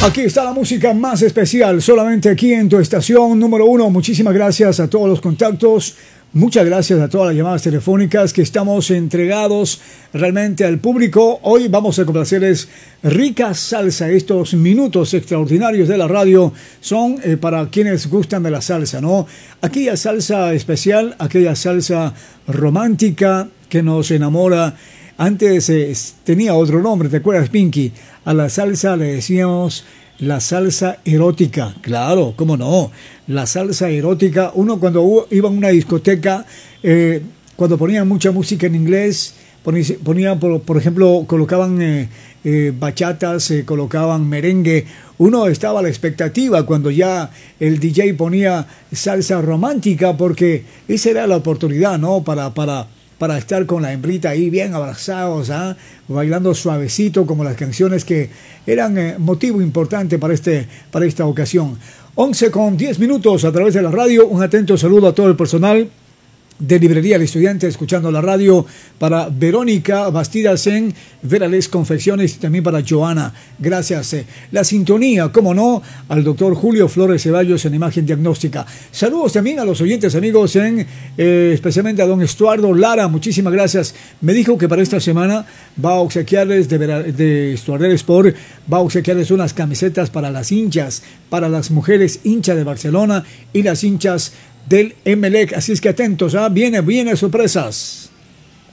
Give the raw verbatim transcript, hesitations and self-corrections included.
Aquí está la música más especial, solamente aquí en tu estación número uno. Muchísimas gracias a todos los contactos. Muchas gracias a todas las llamadas telefónicas que estamos entregados realmente al público. Hoy vamos a complacerles rica salsa. Estos minutos extraordinarios de la radio son eh, para quienes gustan de la salsa, ¿no? Aquella salsa especial, aquella salsa romántica que nos enamora. Antes eh, tenía otro nombre, ¿te acuerdas, Pinky? A la salsa le decíamos la salsa erótica. Claro, cómo no, la salsa erótica. Uno cuando iba a una discoteca, eh, cuando ponían mucha música en inglés, ponían, por, por ejemplo, colocaban eh, eh, bachatas, eh, colocaban merengue. Uno estaba a la expectativa cuando ya el D J ponía salsa romántica, porque esa era la oportunidad, ¿no? Para... para para estar con la hembrita ahí bien abrazados, ¿eh? Bailando suavecito, como las canciones que eran eh, motivo importante para, este, para esta ocasión. once con diez minutos a través de la radio. Un atento saludo a todo el personal de Librería El Estudiante escuchando la radio, para Verónica Bastidas en Verales Confecciones y también para Joana. Gracias. La sintonía, como no, al doctor Julio Flores Ceballos en Imagen Diagnóstica. Saludos también a los oyentes amigos, en eh, especialmente a don Estuardo Lara. Muchísimas gracias. Me dijo que para esta semana va a obsequiarles de, de Estuardo Sport, va a obsequiarles unas camisetas para las hinchas, para las mujeres hinchas de Barcelona y las hinchas del Emelec, así es que atentos, ¿ah? Viene, viene sorpresas.